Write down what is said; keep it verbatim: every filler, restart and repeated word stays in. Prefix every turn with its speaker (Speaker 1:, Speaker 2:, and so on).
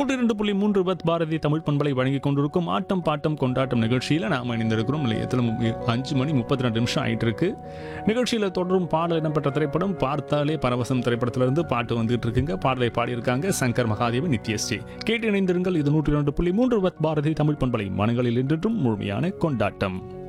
Speaker 1: நூற்றி இரண்டு புள்ளி மூன்று பத் பாரதி தமிழ் பண்பலை வழங்கிக் கொண்டிருக்கும் ஆட்டம் பாட்டம் கொண்டாட்டம் நிகழ்ச்சியில் நாம் இணைந்திருக்கிறோம். நிலையத்தில் அஞ்சு மணி முப்பத்தி ரெண்டு நிமிஷம் ஆயிட்டு இருக்கு. நிகழ்ச்சியில் தொடரும் பாடல் இடம்பெற்ற திரைப்படம் பார்த்தாலே பரவசம் திரைப்படத்திலிருந்து பாட்டு வந்துட்டு இருக்குங்க. பாடலை பாடியிருக்காங்க சங்கர் மகாதேவன், நித்யஸ்ரீ. கேட்டு இணைந்திருங்கள். இது நூற்றி இரண்டு புள்ளி மூன்று பத் பாரதி தமிழ் பண்பலை மனங்களில் இன்றும் முழுமையான கொண்டாட்டம்.